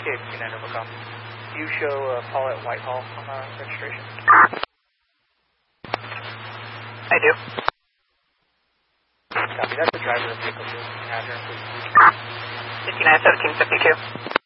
Okay, 59 Overcom. Do you show Paulette Whitehall on the registration? I do. Copy. That's the driver of the vehicle. Can you have her, please? 591752.